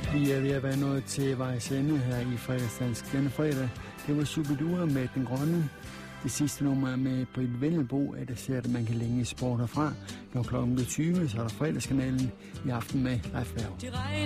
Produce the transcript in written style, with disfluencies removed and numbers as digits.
Vi er ved at være nået til vejs ende her i fredagsdansk. Denne fredag, det var Shubidua med Den Grønne. Det sidste nummer med Britt Vendelbo, at det ser, at man kan længe sport herfra. Når klokken bliver 20, så er der fredagskanalen i aften med Leif Berg.